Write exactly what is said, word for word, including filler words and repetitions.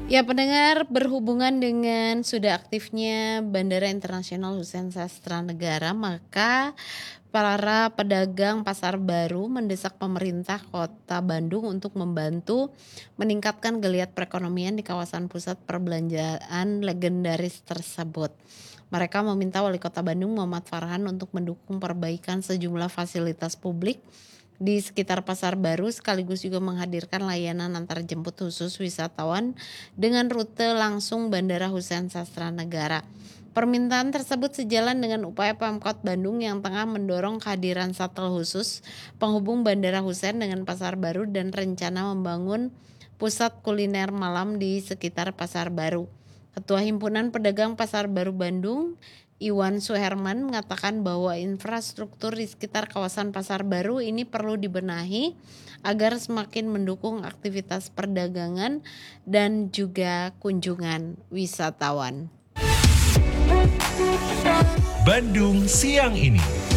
Ya pendengar, berhubungan dengan sudah aktifnya Bandara Internasional Husein Sastra Negara, maka para pedagang pasar baru mendesak pemerintah Kota Bandung untuk membantu meningkatkan geliat perekonomian di kawasan pusat perbelanjaan legendaris tersebut. Mereka meminta Wali Kota Bandung Muhammad Farhan untuk mendukung perbaikan sejumlah fasilitas publik di sekitar pasar baru, sekaligus juga menghadirkan layanan antar jemput khusus wisatawan dengan rute langsung Bandara Husein Sastra Negara. Permintaan tersebut sejalan dengan upaya Pemkot Bandung yang tengah mendorong kehadiran shuttle khusus penghubung Bandara Husein dengan pasar baru dan rencana membangun pusat kuliner malam di sekitar pasar baru. Ketua Himpunan Pedagang Pasar Baru Bandung, Iwan Suherman, mengatakan bahwa infrastruktur di sekitar kawasan pasar baru ini perlu dibenahi agar semakin mendukung aktivitas perdagangan dan juga kunjungan wisatawan. Bandung siang ini.